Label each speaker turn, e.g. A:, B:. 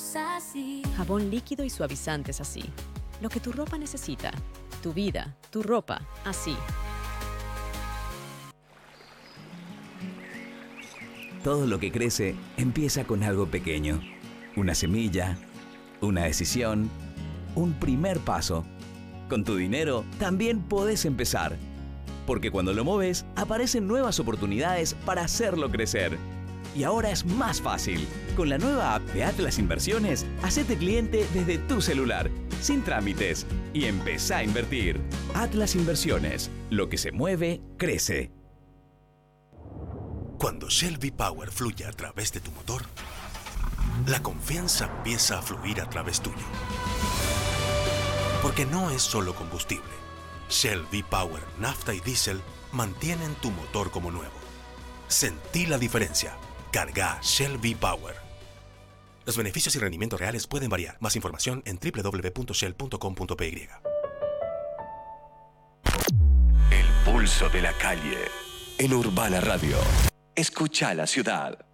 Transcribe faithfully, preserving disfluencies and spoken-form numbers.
A: somos así.
B: Jabón líquido y suavizantes así. Lo que tu ropa necesita. Tu vida, tu ropa, así.
C: Todo lo que crece empieza con algo pequeño. Una semilla, una decisión, un primer paso. Con tu dinero también podés empezar. Porque cuando lo moves, aparecen nuevas oportunidades para hacerlo crecer. Y ahora es más fácil. Con la nueva app de Atlas Inversiones, hacete cliente desde tu celular, sin trámites, y empezá a invertir. Atlas Inversiones. Lo que se mueve, crece.
D: Cuando Shell V-Power fluye a través de tu motor, la confianza empieza a fluir a través tuyo. Porque no es solo combustible. Shell V-Power, nafta y diésel mantienen tu motor como nuevo. Sentí la diferencia. Carga Shell V-Power. Los beneficios y rendimientos reales pueden variar. Más información en doble u doble u doble u punto shell punto com punto p y.
E: El pulso de la calle. En Urbana Radio. Escucha la ciudad.